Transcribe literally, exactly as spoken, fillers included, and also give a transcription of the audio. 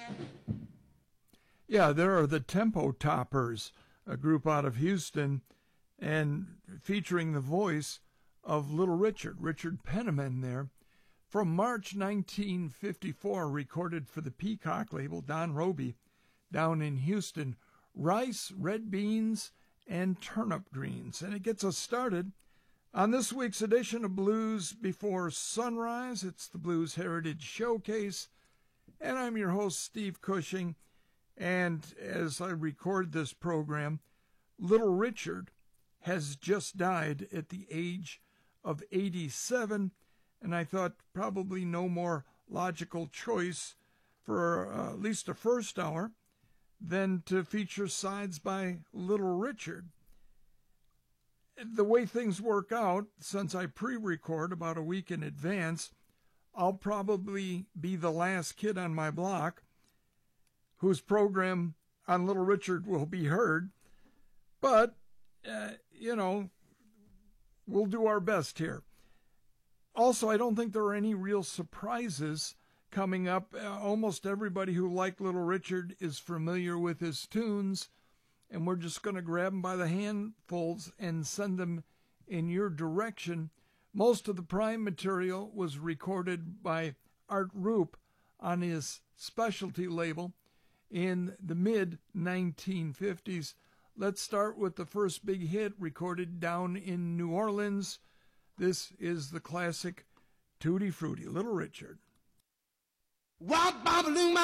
Yeah, there are the Tempo Toppers, a group out of Houston, and featuring the voice of Little Richard, Richard Penniman there. From March nineteen fifty-four, recorded for the Peacock label, Don Roby, down in Houston, Rice, Red Beans, and Turnip Greens. And it gets us started on this week's edition of Blues Before Sunrise. It's the Blues Heritage Showcase, and I'm your host, Steve Cushing. And as I record this program, Little Richard has just died at the age of eighty-seven, and I thought probably no more logical choice for uh, at least a first hour than to feature sides by Little Richard. The way things work out, since I pre-record about a week in advance, I'll probably be the last kid on my block whose program on Little Richard will be heard. But, uh, you know, we'll do our best here. Also, I don't think there are any real surprises coming up. Uh, almost everybody who liked Little Richard is familiar with his tunes, and we're just going to grab them by the handfuls and send them in your direction. Most of the prime material was recorded by Art Rupe on his specialty label in the mid nineteen fifties. Let's start with the first big hit recorded down in New Orleans. This is the classic Tutti Frutti, Little Richard. Wop, bop,